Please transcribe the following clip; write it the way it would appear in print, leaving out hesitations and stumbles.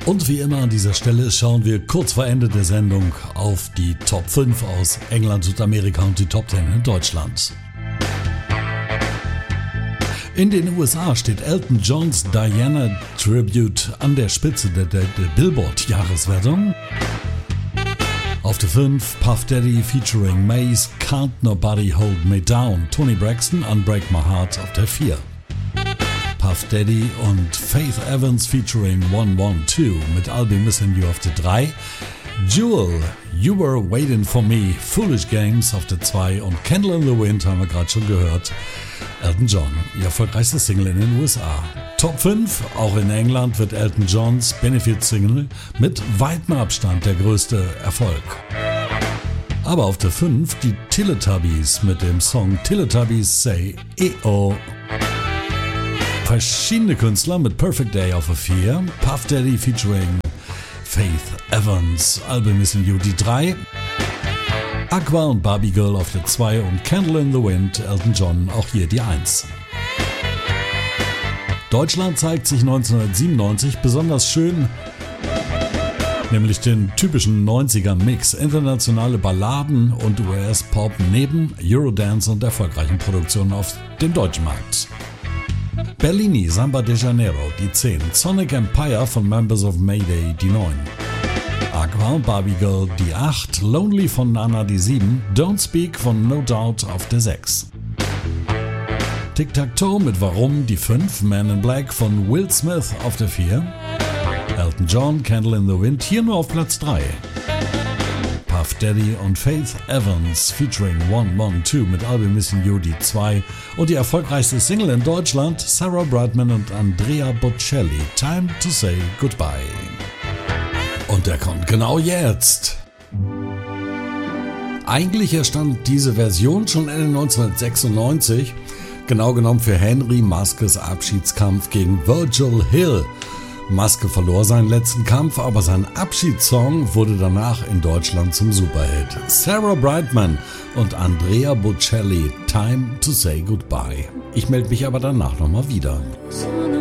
Und wie immer an dieser Stelle schauen wir kurz vor Ende der Sendung auf die Top 5 aus England, Südamerika und die Top 10 in Deutschland. In den USA steht Elton Johns Diana Tribute an der Spitze der Billboard-Jahreswertung. Auf der 5 Puff Daddy featuring Mace, Can't Nobody Hold Me Down. Toni Braxton, Unbreak My Heart auf der 4. Puff Daddy und Faith Evans featuring 112 mit I'll Be Missing You auf der 3. Jewel, You Were Waiting For Me, Foolish Games auf der 2 und Candle in the Wind haben wir gerade schon gehört. Elton John, ihr erfolgreichstes Single in den USA. Top 5, auch in England wird Elton Johns Benefit-Single mit weitem Abstand der größte Erfolg. Aber auf der 5 die Teletubbies mit dem Song Teletubbies Say E-O. Verschiedene Künstler mit Perfect Day auf der 4, Puff Daddy featuring Faith Evans, I'll Be Missing You die 3, Aqua und Barbie Girl auf der 2 und Candle in the Wind, Elton John auch hier die 1. Deutschland zeigt sich 1997 besonders schön, nämlich den typischen 90er-Mix, internationale Balladen und US-Pop neben Eurodance und erfolgreichen Produktionen auf dem deutschen Markt. Bellini, Samba de Janeiro, die 10, Sonic Empire von Members of Mayday, die 9. Aqua und Barbie Girl, die 8, Lonely von Nana, die 7, Don't Speak von No Doubt auf der 6. Tic-Tac-Toe mit Warum, die 5, Man in Black von Will Smith auf der 4. Elton John, Candle in the Wind, hier nur auf Platz 3. Puff Daddy und Faith Evans featuring 112 mit I'll Be Missing You die 2 und die erfolgreichste Single in Deutschland, Sarah Brightman und Andrea Bocelli, Time to Say Goodbye. Und der kommt genau jetzt. Eigentlich erstand diese Version schon Ende 1996, genau genommen für Henry Maskes Abschiedskampf gegen Virgil Hill. Maske verlor seinen letzten Kampf, aber sein Abschiedssong wurde danach in Deutschland zum Superhit. Sarah Brightman und Andrea Bocelli, Time to Say Goodbye. Ich melde mich aber danach nochmal wieder.